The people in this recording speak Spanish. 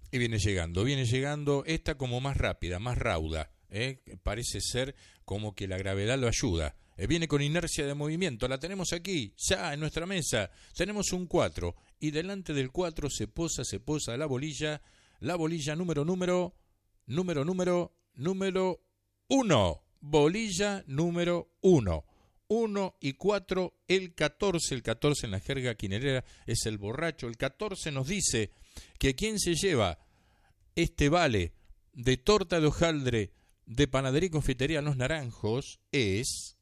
Y viene llegando, esta como más rápida, más rauda, parece ser como que la gravedad lo ayuda. Viene con inercia de movimiento, la tenemos aquí, ya en nuestra mesa, tenemos un 4, y delante del 4 se posa la bolilla número 1, bolilla número 1. 1 y 4, el 14 en la jerga quinerera es el borracho. El 14 nos dice que quien se lleva este vale de torta de hojaldre de panadería y confitería Los Naranjos es